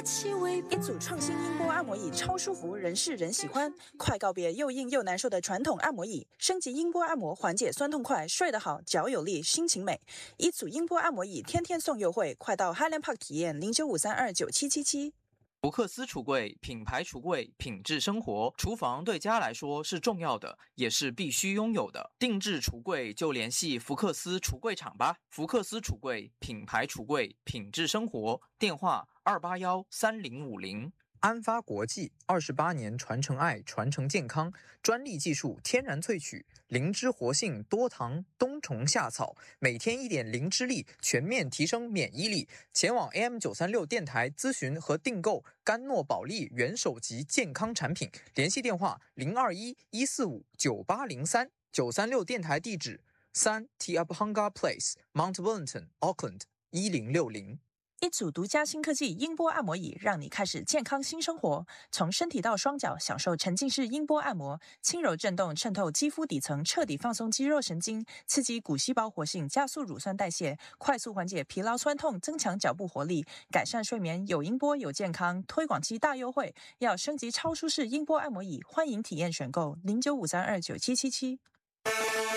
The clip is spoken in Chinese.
一组创新音波按摩椅超舒服，人是人喜欢。快告别又硬又难受的传统按摩椅，升级音波按摩，缓解酸痛快，睡得好，脚有力，心情美。一组音波按摩椅天天送优惠，快到 Highland Park 体验0953297777。 福克斯橱柜，品牌橱柜，品质生活。厨房对家来说是重要的，也是必须拥有的。定制橱柜就联系福克斯橱柜厂吧。福克斯橱柜，品牌橱柜，品质生活。电话2813050。 安发国际28年传承爱，传承健康，专利技术，天然萃取，灵芝活性，多糖，冬虫夏草，每天一点灵芝力，全面提升免疫力。前往 AM936 电台咨询和订购甘诺宝利元首级健康产品，联系电话021-145-9803。936电台地址3 Tiabhanga Place Mount Wellington Auckland 1060。 一组独家新科技音波按摩椅，让你开始健康新生活。从身体到双脚，享受沉浸式音波按摩，轻柔震动渗透肌肤底层，彻底放松肌肉神经，刺激骨细胞活性，加速乳酸代谢，快速缓解疲劳酸痛，增强脚部活力，改善睡眠。有音波有健康，推广期大优惠，要升级超舒适音波按摩椅，欢迎体验选购0953297777。